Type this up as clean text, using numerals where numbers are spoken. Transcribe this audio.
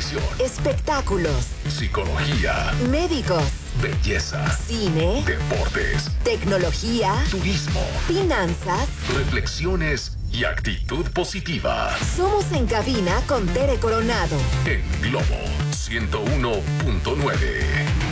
televisión, espectáculos, psicología, médicos, belleza, cine, deportes, tecnología, turismo, finanzas, reflexiones y actitud positiva. Somos En Cabina con Tere Coronado. En Globo 101.9.